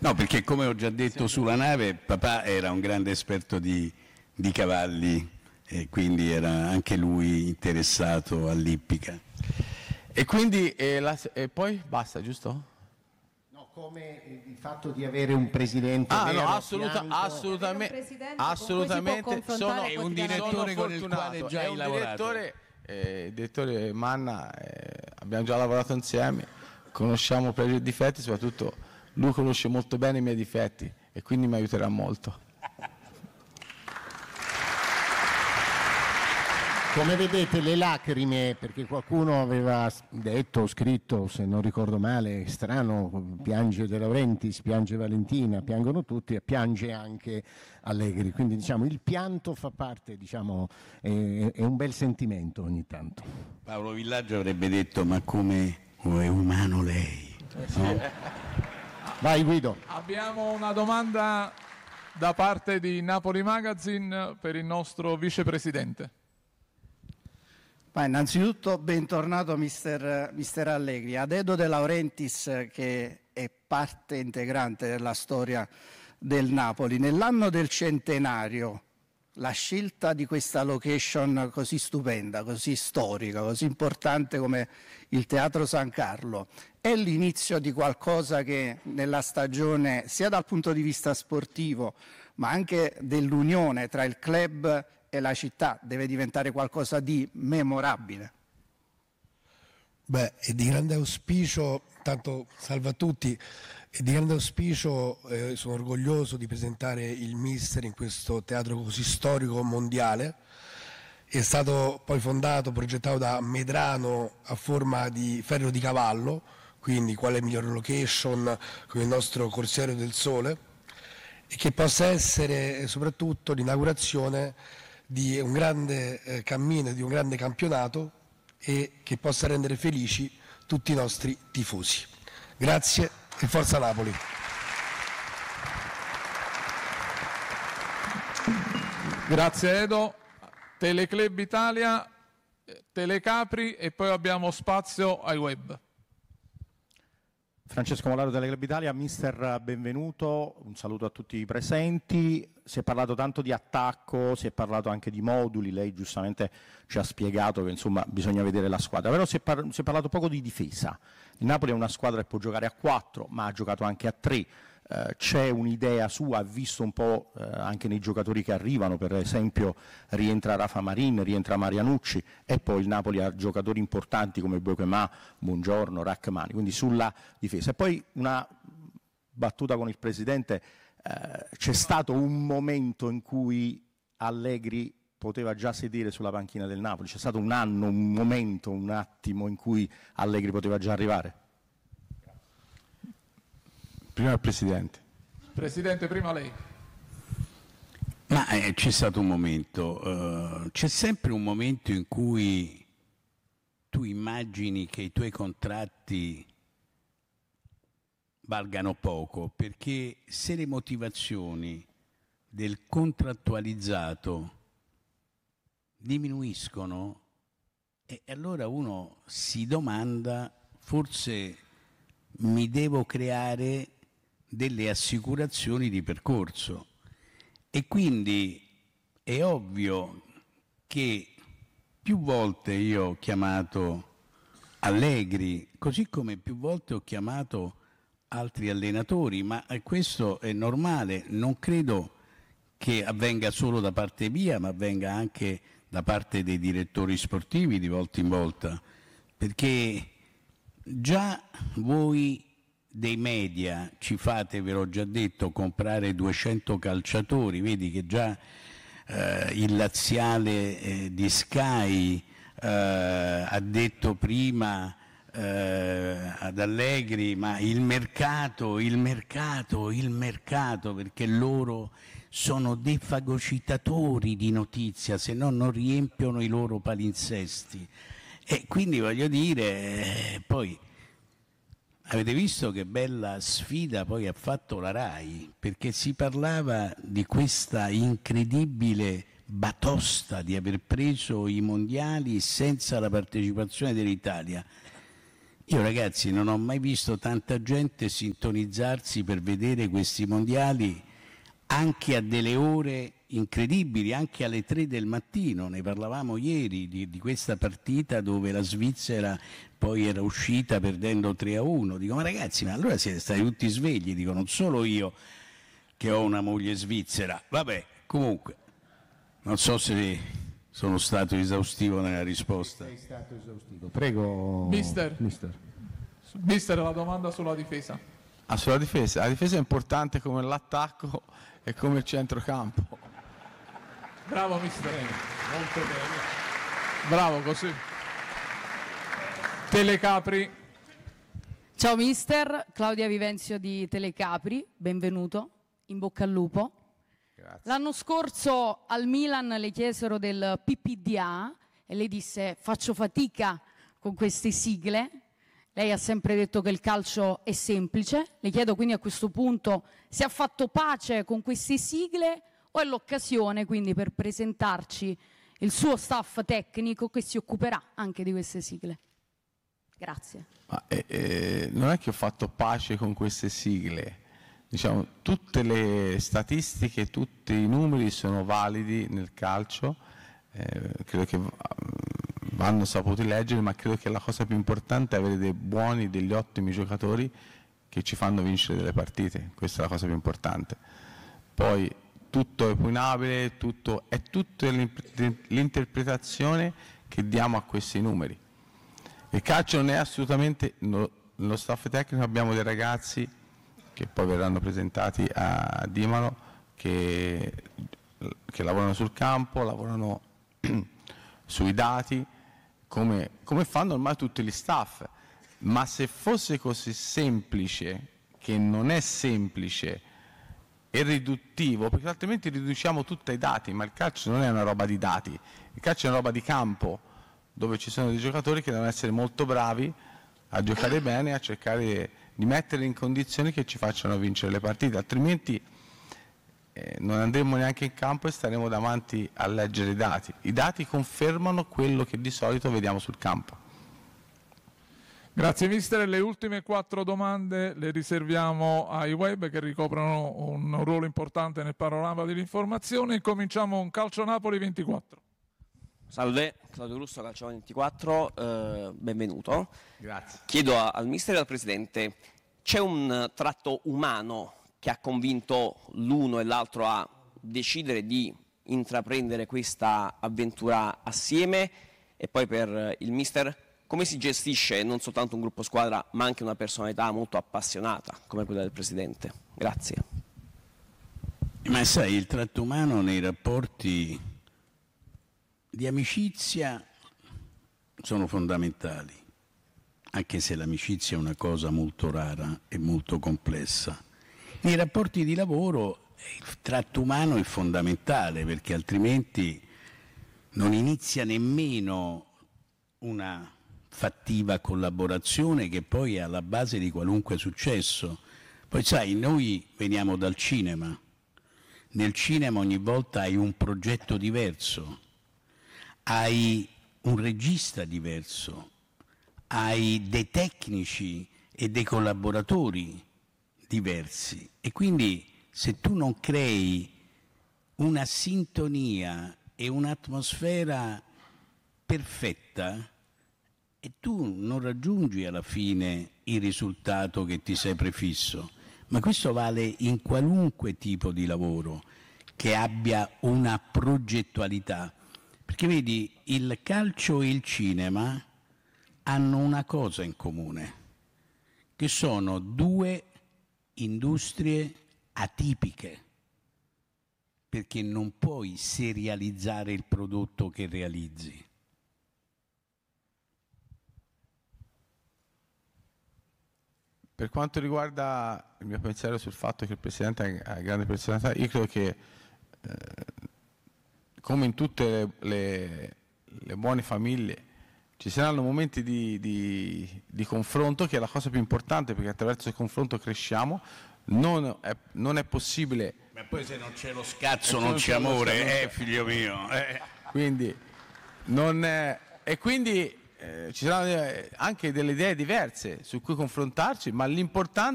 No, perché come ho già detto sulla nave, papà era un grande esperto di cavalli e quindi era anche lui interessato all'ippica. E quindi, e poi basta, giusto? No, come il fatto di avere un presidente vero, no, assolutamente, è un direttore con il quale già hai lavorato. Il direttore Manna, abbiamo già lavorato insieme, conosciamo pregi e difetti, soprattutto lui conosce molto bene i miei difetti e quindi mi aiuterà molto. Come vedete le lacrime, perché qualcuno aveva detto o scritto, se non ricordo male, strano, piange De Laurentiis, piange Valentina, piangono tutti e piange anche Allegri, quindi diciamo il pianto fa parte, diciamo, è un bel sentimento ogni tanto. Paolo Villaggio avrebbe detto ma come è umano lei? No? Vai Guido. Abbiamo una domanda da parte di Napoli Magazine per il nostro vicepresidente. Ma innanzitutto bentornato mister Allegri. A dedo De Laurentiis, che è parte integrante della storia del Napoli, nell'anno del centenario la scelta di questa location così stupenda, così storica, così importante come il Teatro San Carlo è l'inizio di qualcosa che nella stagione, sia dal punto di vista sportivo ma anche dell'unione tra il club e la città, deve diventare qualcosa di memorabile. Beh, è di grande auspicio, tanto salve a tutti, è di grande auspicio, sono orgoglioso di presentare il Mister in questo teatro così storico mondiale. È stato poi fondato, progettato da Medrano a forma di ferro di cavallo, quindi quale migliore location con il nostro Corsiere del Sole, e che possa essere soprattutto l'inaugurazione di un grande cammino, di un grande campionato e che possa rendere felici tutti i nostri tifosi. Grazie e forza Napoli! Grazie Edo. Teleclub Italia, Telecapri e poi abbiamo spazio ai web. Francesco Molaro, Teleclub Italia. Mister, benvenuto, un saluto a tutti i presenti. Si è parlato tanto di attacco, si è parlato anche di moduli, lei giustamente ci ha spiegato che insomma bisogna vedere la squadra, però si è parlato poco di difesa. Il Napoli è una squadra che può giocare a 4, ma ha giocato anche a 3. C'è un'idea sua, ha visto un po' anche nei giocatori che arrivano, per esempio rientra Rafa Marin, rientra Marianucci e poi il Napoli ha giocatori importanti come Boukema, Buongiorno, Rachmani, quindi sulla difesa. E poi una battuta con il Presidente, c'è stato un momento in cui Allegri poteva già sedere sulla panchina del Napoli, c'è stato un anno, un momento, un attimo in cui Allegri poteva già arrivare? Prima il Presidente. Presidente, prima lei. Ma c'è stato un momento, c'è sempre un momento in cui tu immagini che i tuoi contratti valgano poco, perché se le motivazioni del contrattualizzato diminuiscono, e allora uno si domanda, forse mi devo creare delle assicurazioni di percorso. E quindi è ovvio che più volte io ho chiamato Allegri, così come più volte ho chiamato altri allenatori, ma questo è normale, non credo che avvenga solo da parte mia, ma avvenga anche da parte dei direttori sportivi di volta in volta, perché già voi dei media ci fate, ve l'ho già detto, comprare 200 calciatori, vedi che già il laziale di Sky ha detto prima ad Allegri, ma il mercato, perché loro sono dei fagocitatori di notizia, se no non riempiono i loro palinsesti. E quindi voglio dire, poi avete visto che bella sfida poi ha fatto la RAI, perché si parlava di questa incredibile batosta di aver preso i mondiali senza la partecipazione dell'Italia. Io ragazzi non ho mai visto tanta gente sintonizzarsi per vedere questi mondiali anche a delle ore incredibili, anche alle 3 del mattino. Ne parlavamo ieri di questa partita dove la Svizzera poi era uscita perdendo 3-1. Dico, ma ragazzi, ma allora siete stati tutti svegli? Dico, non solo io che ho una moglie svizzera. Vabbè, comunque, non so se sono stato esaustivo nella risposta. Sei stato esaustivo. Prego, Mister, la domanda sulla difesa. Sulla difesa. La difesa è importante come l'attacco e come il centrocampo. Bravo mister, molto bene. Bravo così. Telecapri. Ciao mister, Claudia Vivenzio di Telecapri, benvenuto, in bocca al lupo. Grazie. L'anno scorso al Milan le chiesero del PPDA e lei disse faccio fatica con queste sigle. Lei ha sempre detto che il calcio è semplice. Le chiedo quindi a questo punto se ha fatto pace con queste sigle o è l'occasione quindi per presentarci il suo staff tecnico che si occuperà anche di queste sigle. Grazie. Non è che ho fatto pace con queste sigle. Diciamo, tutte le statistiche, tutti i numeri sono validi nel calcio, credo che vanno saputi leggere, ma credo che la cosa più importante è avere dei buoni, degli ottimi giocatori che ci fanno vincere delle partite. Questa è la cosa più importante. Poi tutto è opinabile, è tutta l'interpretazione che diamo a questi numeri. Il calcio non è assolutamente, nello staff tecnico abbiamo dei ragazzi che poi verranno presentati a Dimano che lavorano sul campo, lavorano sui dati, come fanno ormai tutti gli staff. Ma se fosse così semplice, che non è semplice, e riduttivo, perché altrimenti riduciamo tutto ai dati, ma il calcio non è una roba di dati, il calcio è una roba di campo, dove ci sono dei giocatori che devono essere molto bravi a giocare bene, a cercare di mettere in condizioni che ci facciano vincere le partite, altrimenti non andremo neanche in campo e staremo davanti a leggere i dati. I dati confermano quello che di solito vediamo sul campo. Grazie mister, le ultime 4 domande le riserviamo ai web che ricoprono un ruolo importante nel panorama dell'informazione. Cominciamo con Calcio Napoli 24. Salve, Claudio Russo, Calcio 24, benvenuto. Grazie. Chiedo al mister e al presidente, c'è un tratto umano che ha convinto l'uno e l'altro a decidere di intraprendere questa avventura assieme? E poi per il mister, come si gestisce non soltanto un gruppo squadra ma anche una personalità molto appassionata come quella del presidente? Grazie. Ma sai, il tratto umano nei rapporti di amicizia sono fondamentali, anche se l'amicizia è una cosa molto rara e molto complessa. Nei rapporti di lavoro il tratto umano è fondamentale, perché altrimenti non inizia nemmeno una fattiva collaborazione che poi è alla base di qualunque successo. Poi sai, noi veniamo dal cinema. Nel cinema ogni volta hai un progetto diverso, hai un regista diverso, hai dei tecnici e dei collaboratori diversi, e quindi se tu non crei una sintonia e un'atmosfera perfetta, e tu non raggiungi alla fine il risultato che ti sei prefisso. Ma questo vale in qualunque tipo di lavoro che abbia una progettualità, perché vedi, il calcio e il cinema hanno una cosa in comune, che sono due industrie atipiche, perché non puoi serializzare il prodotto che realizzi. Per quanto riguarda il mio pensiero sul fatto che il Presidente ha grande personalità, io credo che come in tutte le buone famiglie ci saranno momenti di confronto, che è la cosa più importante, perché attraverso il confronto cresciamo. Non è possibile. Ma poi se non c'è lo scazzo non c'è amore, figlio mio. Quindi non è, e quindi ci saranno anche delle idee diverse su cui confrontarci, ma l'importante